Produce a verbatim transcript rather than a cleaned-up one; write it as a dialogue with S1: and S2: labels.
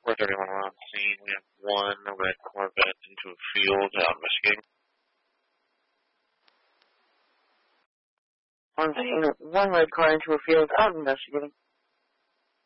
S1: Four thirty-one on scene. We have one red Corvette into a field out investigating.
S2: On scene, one red car into a field out investigating.